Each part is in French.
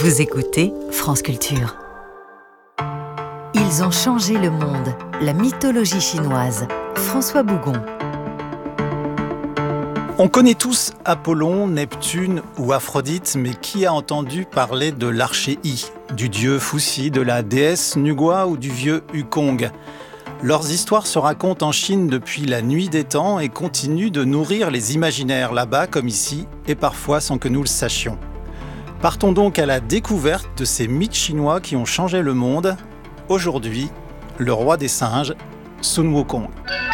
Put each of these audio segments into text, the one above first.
Vous écoutez France Culture. Ils ont changé le monde. La mythologie chinoise. François Bougon. On connaît tous Apollon, Neptune ou Aphrodite, mais qui a entendu parler de l'archéi, du dieu Fuxi, de la déesse Nugua ou du vieux Wukong ? Leurs histoires se racontent en Chine depuis la nuit des temps et continuent de nourrir les imaginaires là-bas comme ici, et parfois sans que nous le sachions. Partons donc à la découverte de ces mythes chinois qui ont changé le monde. Aujourd'hui, le roi des singes, Sun Wukong.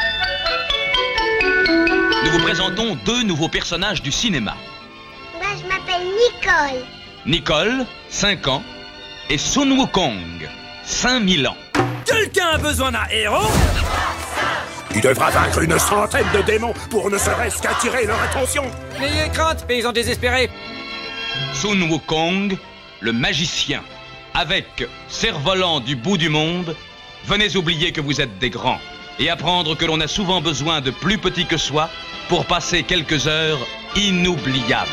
Nous vous présentons deux nouveaux personnages du cinéma. Moi, je m'appelle Nicole. Nicole, 5 ans, et Sun Wukong, 5000 ans. Quelqu'un a besoin d'un héros ? Il devra vaincre une centaine de démons pour ne serait-ce qu'attirer leur attention. N'ayez crainte, paysans désespérés. Sun Wukong, le magicien, avec cerf-volant du bout du monde, venez oublier que vous êtes des grands et apprendre que l'on a souvent besoin de plus petits que soi pour passer quelques heures inoubliables.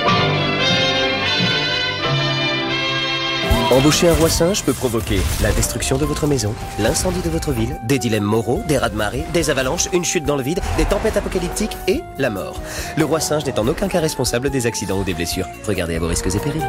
Embaucher un roi singe peut provoquer la destruction de votre maison, l'incendie de votre ville, des dilemmes moraux, des raz-de-marée, des avalanches, une chute dans le vide, des tempêtes apocalyptiques et la mort. Le roi singe n'est en aucun cas responsable des accidents ou des blessures. Regardez à vos risques et périls.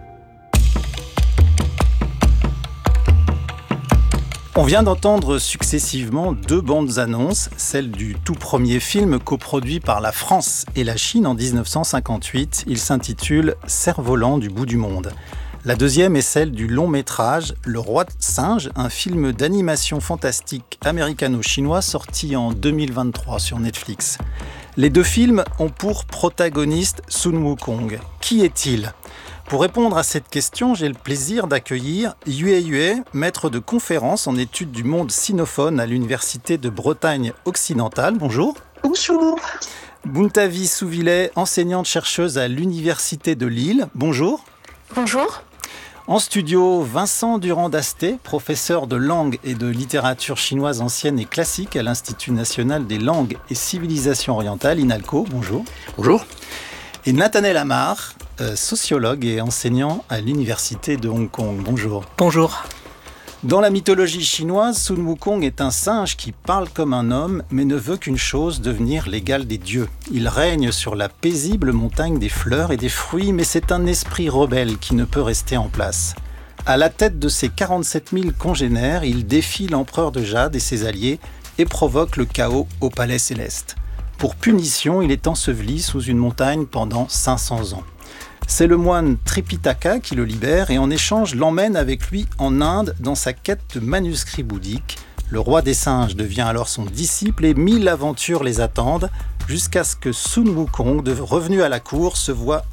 On vient d'entendre successivement deux bandes annonces, celle du tout premier film coproduit par la France et la Chine en 1958. Il s'intitule « Cerf-volant du bout du monde ». La deuxième est celle du long métrage Le Roi Singe, un film d'animation fantastique américano-chinois sorti en 2023 sur Netflix. Les deux films ont pour protagoniste Sun Wukong. Qui est-il ? Pour répondre à cette question, j'ai le plaisir d'accueillir Yue, maître de conférences en études du monde sinophone à l'Université de Bretagne occidentale. Bonjour. Bonjour. Buntavi Souvillet, enseignante-chercheuse à l'Université de Lille. Bonjour. Bonjour. En studio, Vincent Durand-Dasté, professeur de langue et de littérature chinoise ancienne et classique à l'Institut national des langues et civilisations orientales, INALCO. Bonjour. Bonjour. Et Nathanaël Amar, sociologue et enseignant à l'Université de Hong Kong. Bonjour. Bonjour. Dans la mythologie chinoise, Sun Wukong est un singe qui parle comme un homme, mais ne veut qu'une chose, devenir l'égal des dieux. Il règne sur la paisible montagne des fleurs et des fruits, mais c'est un esprit rebelle qui ne peut rester en place. À la tête de ses 47 000 congénères, il défie l'empereur de Jade et ses alliés et provoque le chaos au palais céleste. Pour punition, il est enseveli sous une montagne pendant 500 ans. C'est le moine Tripitaka qui le libère et en échange l'emmène avec lui en Inde dans sa quête de manuscrits bouddhiques. Le roi des singes devient alors son disciple et 1000 aventures les attendent jusqu'à ce que Sun Wukong, revenu à la cour, se voit